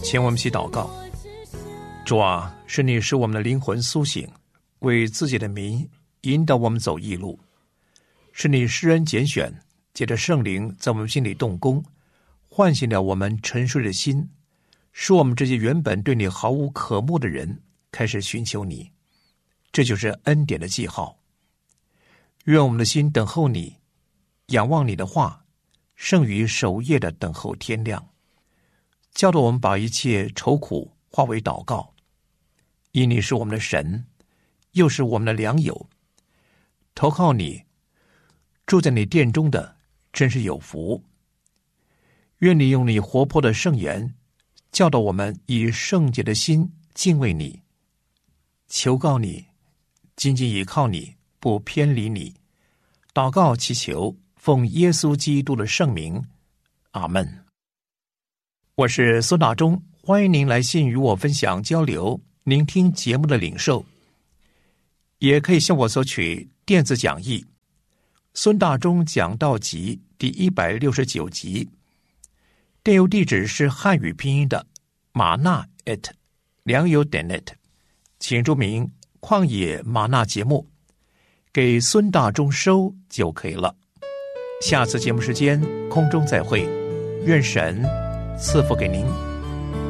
请我们一起祷告。主啊，是你使我们的灵魂苏醒，为自己的名引导我们走义路，是你施恩拣选，借着圣灵在我们心里动工，唤醒了我们沉睡的心，使我们这些原本对你毫无渴慕的人开始寻求你。这就是恩典的记号。愿我们的心等候你，仰望你的话，胜于守夜的等候天亮。教导我们把一切愁苦化为祷告，因你是我们的神，又是我们的良友。投靠你，住在你殿中的真是有福。愿你用你活泼的圣言教导我们以圣洁的心敬畏你，求告你，紧紧倚靠你，不偏离你。祷告祈求，奉耶稣基督的圣名，阿们。我是孙大中，欢迎您来信与我分享交流您听节目的领受，也可以向我索取电子讲义孙大中讲道集第169集，电邮地址是汉语拼音的玛纳@良友.net， 请注明旷野玛纳节目，给孙大中收就可以了。下次节目时间空中再会，愿神赐福给您。